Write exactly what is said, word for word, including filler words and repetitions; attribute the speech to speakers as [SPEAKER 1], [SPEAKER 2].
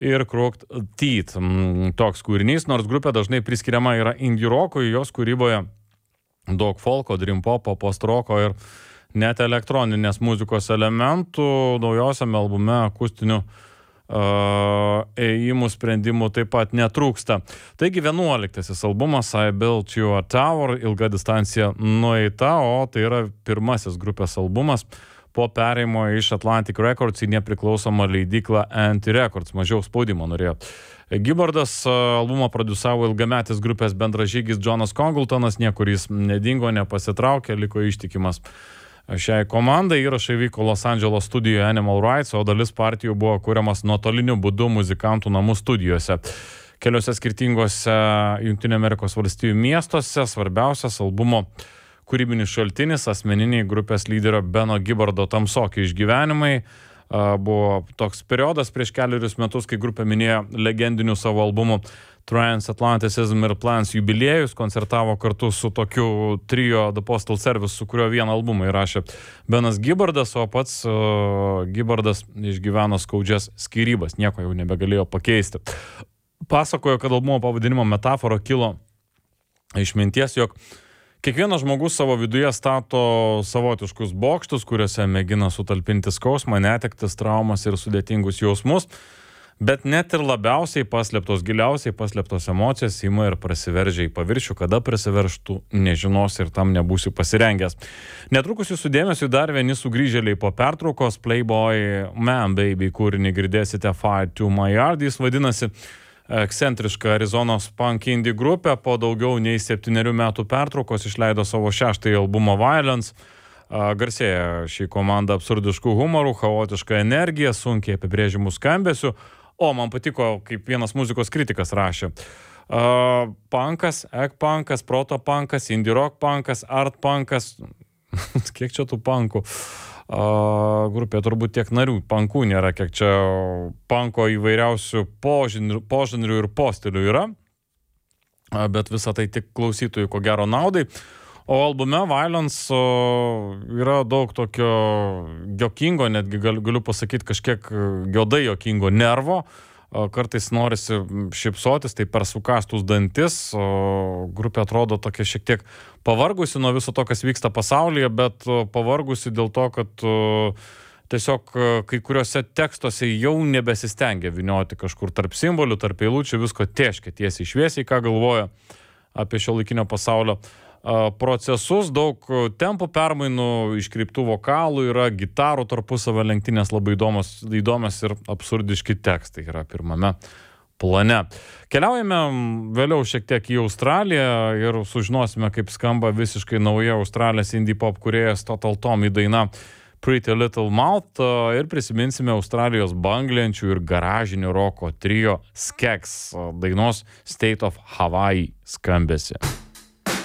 [SPEAKER 1] ir Crooked Teeth. Toks kūrinys, nors grupė dažnai priskiriama yra indie rockui, jos kūryboje daug folko, dream popo, post-roko ir net elektroninės muzikos elementų. Naujausiame albume akustinių uh, ėjimų sprendimų taip pat netrūksta. Taigi vienuoliktasis albumas I Built You a Tower, ilga distancija nueita, o tai yra pirmasis grupės albumas po perėjimo iš Atlantic Records į nepriklausomą leidyklą Anti Records. Mažiau spaudimo norėjo. Gibbardas albumą produsavo ilgametis grupės bendražygis Jonas Congletonas, niekur jis nedingo, nepasitraukė, liko ištikimas šiai komandai. Įrašai vyko Los Andželo studijoje Animal Rights, o dalis partijų buvo kuriamas nuotoliniu būdu muzikantų namų studijose. Keliose skirtingose Jungtinių Amerikos valstijų miestuose svarbiausias albumo kūrybinis šaltinis asmeniniai grupės lyderio Beno Gibbardo tamsoki išgyvenimai. Buvo toks periodas prieš keliarius metus, kai grupė minėjo legendinių savo albumų Transatlanticism ir Plans jubiliejus, koncertavo kartu su tokiu trio The Postal Service, su kurio vieną albumą įrašė Benas Gibbardas, o pats uh, Gibbardas išgyveno skaudžias skyrybas, nieko jau nebegalėjo pakeisti. Pasakojo, kad albumo pavadinimo metafora kilo iš minties, jog kiekvienas žmogus savo viduje stato savotiškus bokštus, kuriuose mėgina sutalpinti skausmą, netektis, traumas ir sudėtingus jausmus, bet net ir labiausiai paslėptos, giliausiai paslėptos emocijos ima ir prasiveržia į paviršių, kada prasiveržtų, nežinos ir tam nebūsi pasirengęs. Netrukus jūsų dėmesio dar vieni sugrįžėliai po pertraukos, Playboy Man Baby kūrinį girdėsite Fire to My Yard, jis vadinasi ekscentriška Arizonos punk indie grupė, po daugiau nei septynerių metų pertraukos išleido savo šeštąjį albumą Violence. Garsėja šį komandą absurdiškų humorų, chaotišką energiją, sunkiai apibrėžimų skambesių. O, man patiko, kaip vienas muzikos kritikas rašė. Uh, punkas, egg punkas, proto punkas, indie rock punkas, art punkas. Kiek čia tų punkų? Uh, grupė turbūt tiek narių, punkų nėra, kiek čia punko įvairiausių požanrių, požanrių ir postilių yra, uh, bet visą tai tik klausytojų ko gero naudai. O albume Violence uh, yra daug tokio jokingo, netgi gal, galiu pasakyti kažkiek juodai jokingo nervo. Uh, kartais norisi šypsotis, tai per sukastus dantis. Uh, grupė atrodo tokia šiek tiek pavargusi nuo viso to, kas vyksta pasaulyje, bet uh, pavargusi dėl to, kad uh, tiesiog uh, kai kuriuose tekstuose jau nebesistengia vynioti kažkur tarp simbolių, tarp eilučių, visko tėškia tiesiai šviesiai, ką galvoja apie šiuolaikinio pasaulio procesus, daug tempo permainų, iškreiptų vokalų, yra gitarų tarpusavio lenktynės labai įdomios, įdomios ir absurdiški tekstai yra pirmame plane. Keliaujame vėliau šiek tiek į Australiją ir sužinosime, kaip skamba visiškai nauja Australijos indie pop kūrėjas Total Tommy daina Pretty Little Mouth ir prisiminsime Australijos bangliančių ir garažinių roko trio Skeks dainos State of Hawaii skambesį.